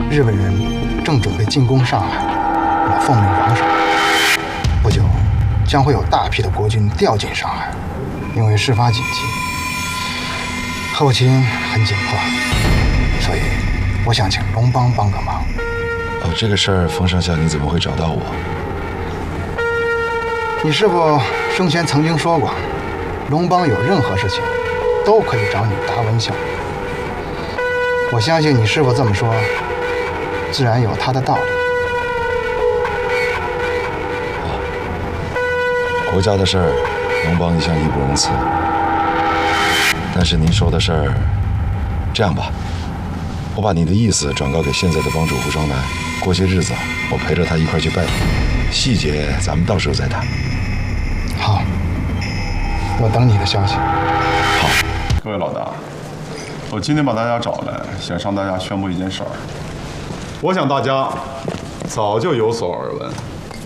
日本人正准备进攻上海，我奉命防守。不久，将会有大批的国军调进上海，因为事发紧急，后勤很紧迫，所以我想请龙邦帮个忙。 这个事儿，冯上校你怎么会找到我？ 你师傅生前曾经说过，龙邦有任何事情都可以找你达文孝。我相信你师傅这么说，自然有他的道理。 国家的事儿，龙邦一向义不容辞。但是您说的事儿，这样吧，我把你的意思转告给现在的帮主胡双南，过些日子我陪着他一块去拜访，细节咱们到时候再谈。 好，我等你的消息。 好， 各位老大，我今天把大家找来，想向大家宣布一件事儿。我想大家早就有所耳闻，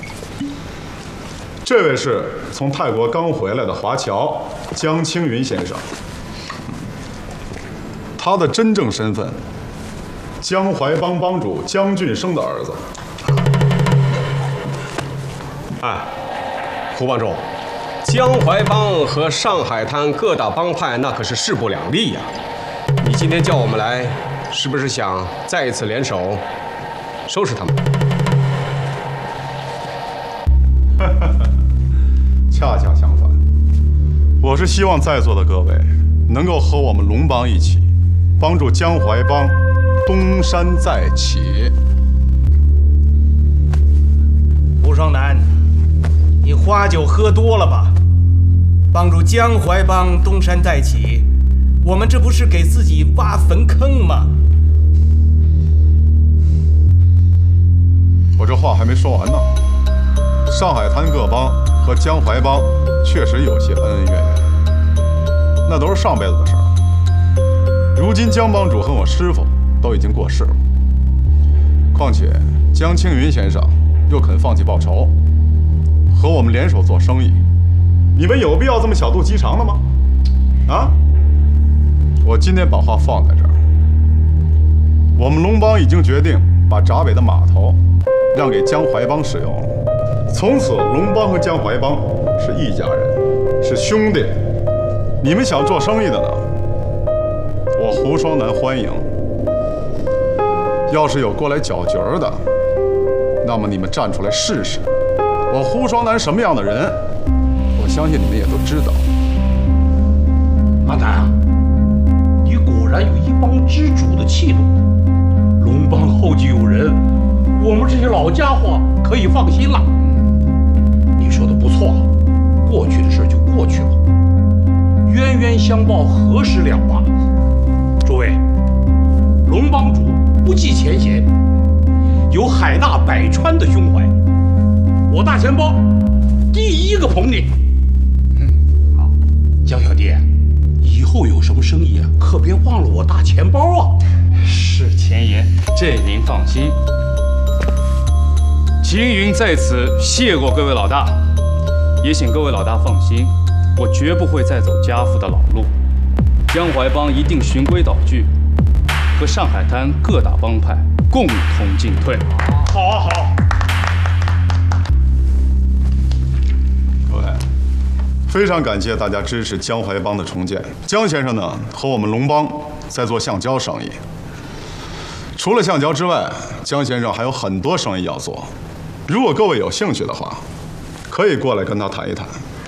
这位是从泰国刚回来的华侨江青云先生，他的真正身份，江淮帮帮主江俊生的儿子。 哎，胡帮主，江淮帮和上海滩各大帮派那可是势不两立呀。你今天叫我们来，是不是想再一次联手收拾他们？ 恰恰相反，我是希望在座的各位能够和我们龙帮一起，帮助江淮帮东山再起。 胡双南，你花酒喝多了吧？帮助江淮帮东山再起，我们这不是给自己挖坟坑吗？ 我这话还没说完呢。上海滩各帮和江淮帮确实有些恩恩怨怨，那都是上辈子的事儿。如今江帮主和我师傅都已经过世了，况且江青云先生又肯放弃报仇，和我们联手做生意，你们有必要这么小肚鸡肠的吗？啊！我今天把话放在这儿，我们龙帮已经决定把闸北的码头让给江淮帮使用了。从此，龙帮和江淮帮是一家人，是兄弟。你们想做生意的呢，我胡双南欢迎。要是有过来搅局儿的，那么你们站出来试试。我胡双南什么样的人，我相信你们也都知道。 阿南啊，你果然有一帮之主的气度。龙帮后继有人，我们这些老家伙可以放心了。你说的不错，过去的事就过去了，冤冤相报何时了啊？诸位，龙帮主不计前嫌，有海纳百川的胸怀，我大钱包第一个捧你。好，江小弟，以后有什么生意可别忘了我大钱包啊。 是前言，这您放心。青云在此谢过各位老大，也请各位老大放心，我绝不会再走家父的老路。江淮帮一定循规蹈矩，和上海滩各大帮派共同进退。 好啊，好。 各位，非常感谢大家支持江淮帮的重建。江先生呢，和我们龙帮在做橡胶生意。除了橡胶之外，江先生还有很多生意要做。如果各位有兴趣的话，可以过来跟他谈一谈。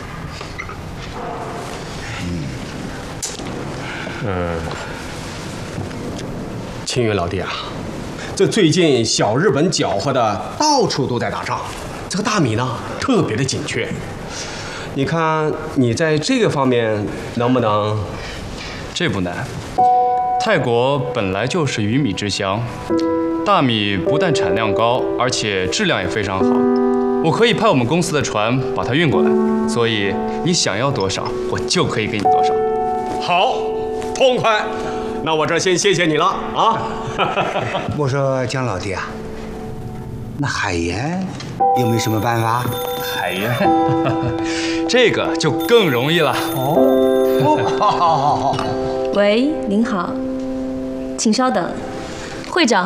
青云老弟啊，这最近小日本搅和的到处都在打仗，这个大米呢特别的紧缺。你看你在这个方面能不能？ 这不难，泰国本来就是鱼米之乡，大米不但产量高，而且质量也非常好。我可以派我们公司的船把它运过来，所以你想要多少，我就可以给你多少。 好，痛快。那我这先谢谢你了啊。 我说江老弟啊，那海盐有没有什么办法？ 海盐，这个就更容易了。 好。 喂，您好，请稍等，会长。